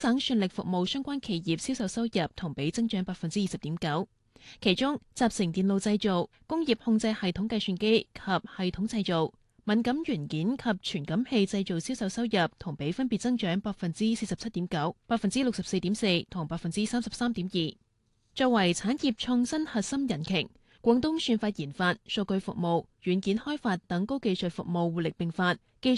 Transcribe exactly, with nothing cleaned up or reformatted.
省算力服務相關企業銷售收入同比增長百分之二十點九，其中集成電路製造、工業控制系統計算機及系統製造、敏感元件及傳感器製造銷售收入同比分別增長百分之四十七點九、百分之六十四點四同百分之三十三點二。作為產業創新核心引擎，廣東算法研發、數據服務、軟件開發等高技術服務互力並發，技